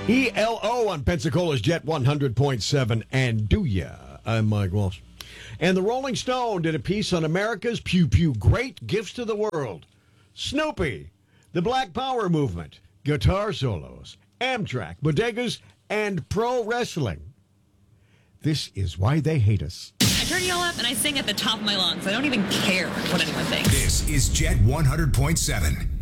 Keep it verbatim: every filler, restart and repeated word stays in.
E L O on Pensacola's Jet one hundred point seven. And do ya? I'm Mike Walsh. And the Rolling Stone did a piece on America's Pew Pew Great Gifts to the World. Snoopy, the Black Power movement, guitar solos, Amtrak, bodegas, and pro wrestling. This is why they hate us. I turn y'all up and I sing at the top of my lungs. I don't even care what anyone thinks. This is Jet one hundred point seven.